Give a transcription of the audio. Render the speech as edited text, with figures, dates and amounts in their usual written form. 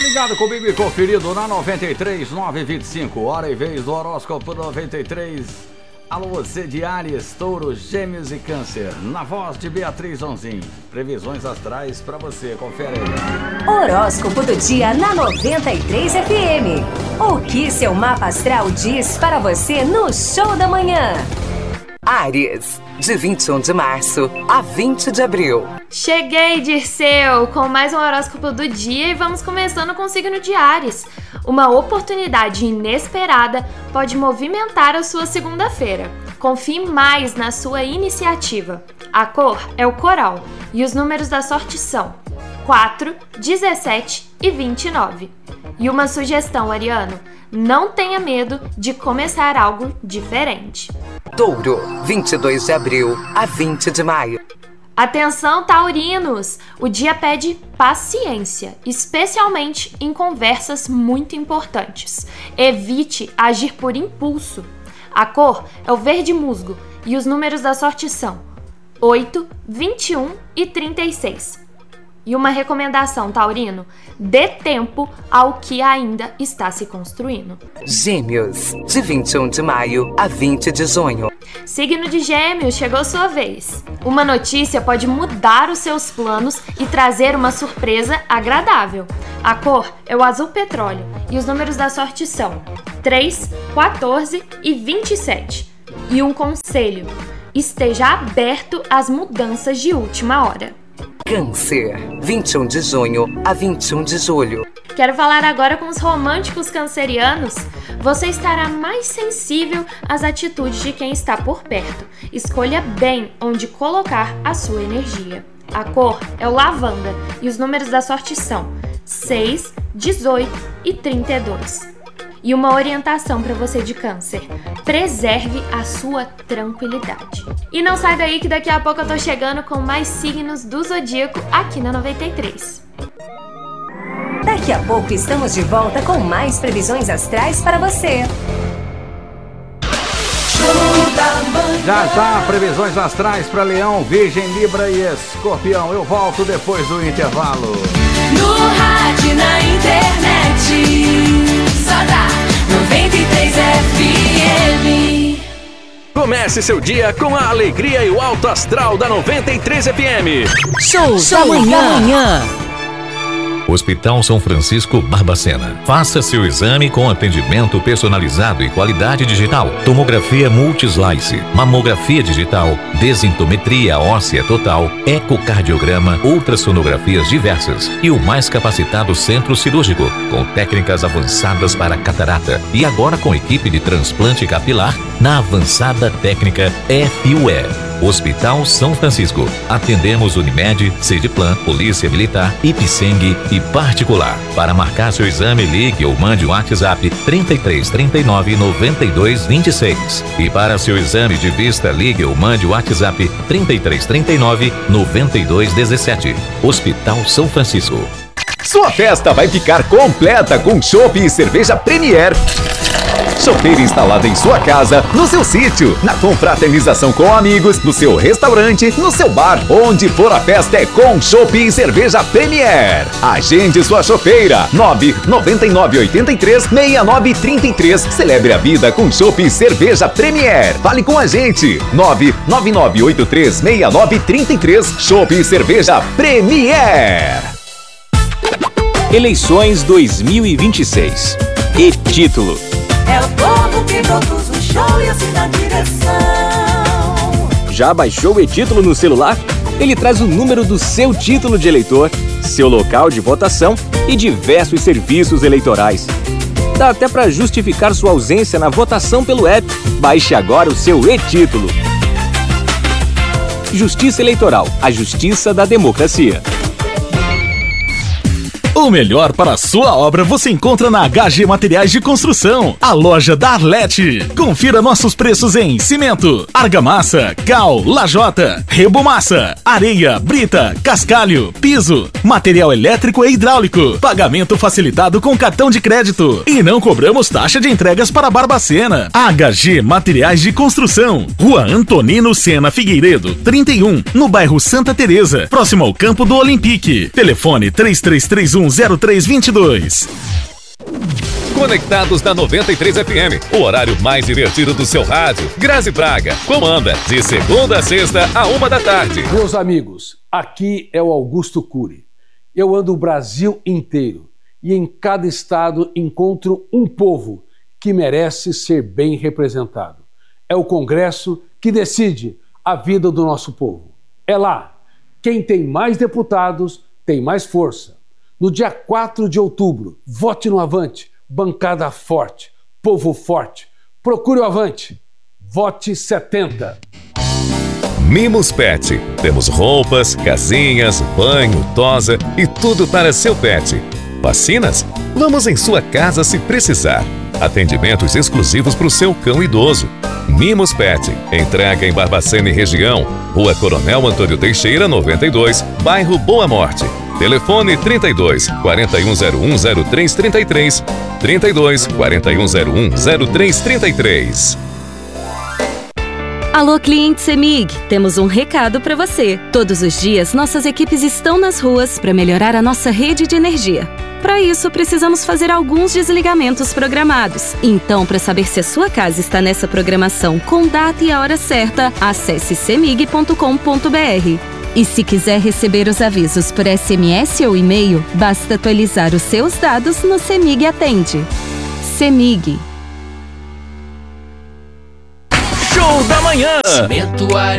Ligado comigo e conferido na 93, 925, hora e vez do horóscopo 93. Alô, você de Áries, Touro, Gêmeos e Câncer. Na voz de Beatriz Onzin. Previsões astrais pra você, confere aí. Horóscopo do dia na 93 FM. O que seu mapa astral diz para você no Show da Manhã? Áries, de 21 de março a 20 de abril. Cheguei, Dirceu, com mais um horóscopo do dia e vamos começando com o signo de Áries. Uma oportunidade inesperada pode movimentar a sua segunda-feira. Confie mais na sua iniciativa. A cor é o coral e os números da sorte são 4, 17 e 29. E uma sugestão, Ariano, não tenha medo de começar algo diferente. Touro, 22 de abril a 20 de maio. Atenção, taurinos! O dia pede paciência, especialmente em conversas muito importantes. Evite agir por impulso. A cor é o verde musgo e os números da sorte são 8, 21 e 36. E uma recomendação, taurino: dê tempo ao que ainda está se construindo. Gêmeos, de 21 de maio a 20 de junho. Signo de Gêmeos, chegou sua vez. Uma notícia pode mudar os seus planos e trazer uma surpresa agradável. A cor é o azul petróleo e os números da sorte são 3, 14 e 27. E um conselho: esteja aberto às mudanças de última hora. Câncer, 21 de junho a 21 de julho. Quero falar agora com os românticos cancerianos. Você estará mais sensível às atitudes de quem está por perto. Escolha bem onde colocar a sua energia. A cor é o lavanda e os números da sorte são 6, 18 e 32. E uma orientação para você de Câncer: preserve a sua tranquilidade. E não sai daí que daqui a pouco eu tô chegando com mais signos do Zodíaco aqui na 93. Daqui a pouco estamos de volta com mais previsões astrais para você. Já, previsões astrais para Leão, Virgem, Libra e Escorpião. Eu volto depois do intervalo. No rádio, na internet, só dá 93 FM. Comece seu dia com a alegria e o alto astral da 93 FM. Show da manhã. Hospital São Francisco Barbacena. Faça seu exame com atendimento personalizado e qualidade digital. Tomografia multislice, mamografia digital, densitometria óssea total, ecocardiograma, ultrassonografias diversas e o mais capacitado centro cirúrgico, com técnicas avançadas para catarata e agora com equipe de transplante capilar na avançada técnica FUE. Hospital São Francisco. Atendemos Unimed, Sediplan, Polícia Militar, Ipseng e particular. Para marcar seu exame, ligue ou mande um WhatsApp 33 39 92 26. E para seu exame de vista, ligue ou mande o WhatsApp 33 39 92 17. Hospital São Francisco. Sua festa vai ficar completa com chopp e cerveja Premier. Chopeira instalada em sua casa, no seu sítio, na confraternização com amigos, no seu restaurante, no seu bar, onde for a festa é com chopp e cerveja Premier. Agende sua chopeira, 999836933. Celebre a vida com chopp e cerveja Premier. Fale com a gente, 999836933. Chopp e cerveja Premier. Eleições 2026. E título: é o povo que produz o show e assim dá direção. Já baixou o e-título no celular? Ele traz o número do seu título de eleitor, seu local de votação e diversos serviços eleitorais. Dá até para justificar sua ausência na votação pelo app. Baixe agora o seu e-título. Justiça Eleitoral, a justiça da democracia. O melhor para a sua obra você encontra na HG Materiais de Construção, a loja da Arlete. Confira nossos preços em cimento, argamassa, cal, lajota, rebomassa, areia, brita, cascalho, piso, material elétrico e hidráulico, pagamento facilitado com cartão de crédito e não cobramos taxa de entregas para Barbacena. HG Materiais de Construção, Rua Antonino Sena Figueiredo, 31, no bairro Santa Teresa, próximo ao campo do Olympique. Telefone 3331 31010322. Conectados na 93 FM, o horário mais divertido do seu rádio. Grazi Braga comanda de segunda a sexta a 1h. Meus amigos, aqui é o Augusto Cury. Eu ando o Brasil inteiro e em cada estado encontro um povo que merece ser bem representado. É o Congresso que decide a vida do nosso povo. É lá. Quem tem mais deputados tem mais força. No dia 4 de outubro, vote no Avante. Bancada forte, povo forte. Procure o Avante. Vote 70. Mimos Pet. Temos roupas, casinhas, banho, tosa e tudo para seu pet. Vacinas? Vamos em sua casa se precisar. Atendimentos exclusivos para o seu cão idoso. Mimos Pet. Entrega em Barbacena e região. Rua Coronel Antônio Teixeira, 92, bairro Boa Morte. Telefone 32 4101 0333. 32 4101 0333. Alô, cliente CEMIG, temos um recado para você. Todos os dias, nossas equipes estão nas ruas para melhorar a nossa rede de energia. Para isso, precisamos fazer alguns desligamentos programados. Então, para saber se a sua casa está nessa programação com data e a hora certa, acesse cemig.com.br. E se quiser receber os avisos por SMS ou e-mail, basta atualizar os seus dados no CEMIG Atende. CEMIG. Show da manhã. Cimento, areia